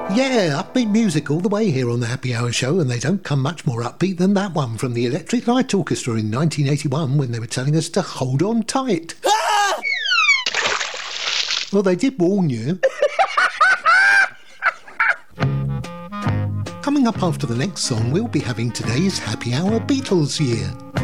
Yeah, upbeat music all the way here on the Happy Hour show, and they don't come much more upbeat than that one from the Electric Light Orchestra in 1981 when they were telling us to hold on tight. Ah! Well, they did warn you. Coming up after the next song we'll be having today is Happy Hour Beatles Year.